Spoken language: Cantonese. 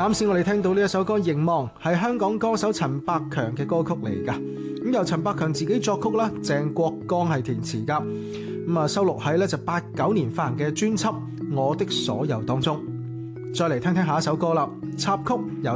啱先我哋聽到呢一首歌《凝望》，係香港歌手陳百強嘅歌曲嚟噶。咁由陳百強自己作曲啦，鄭國江係填詞噶。咁啊收錄喺咧就89年發行嘅專輯《我的所有》當中。再嚟聽聽下一首歌啦，插曲由